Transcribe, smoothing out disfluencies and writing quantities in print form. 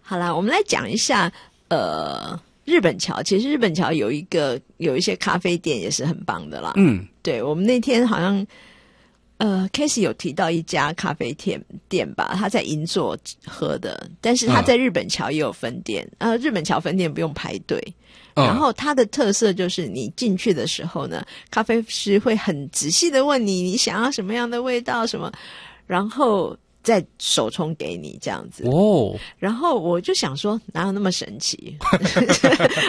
好啦，我们来讲一下日本桥。其实日本桥有一些咖啡店也是很棒的啦。对，我们那天好像Casey 有提到一家咖啡店吧，他在银座喝的，但是他在日本桥也有分店。日本桥分店不用排队。然后它的特色就是你进去的时候呢，咖啡师会很仔细的问你想要什么样的味道什么，然后再手冲给你这样子。然后我就想说哪有那么神奇